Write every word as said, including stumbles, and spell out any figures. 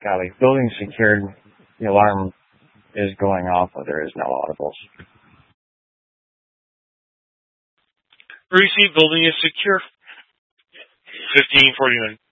Golly, building secured. The alarm is going off, but there is no audibles. Receive building is secure. fifteen forty-nine.